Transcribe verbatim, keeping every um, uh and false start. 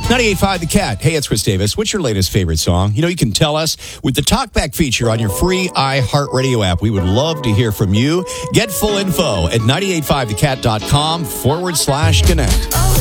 ninety-eight point five The Cat. Hey, it's Chris Davis. What's your latest favorite song? You know, you can tell us with the Talkback feature on your free iHeartRadio app. We would love to hear from you. Get full info at ninety-eight point five the cat dot com forward slash connect.